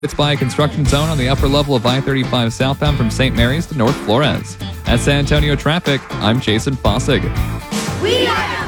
It's by a construction zone on the upper level of I-35 southbound from St. Mary's to North Flores. At San Antonio Traffic, I'm Jason Fossig. We are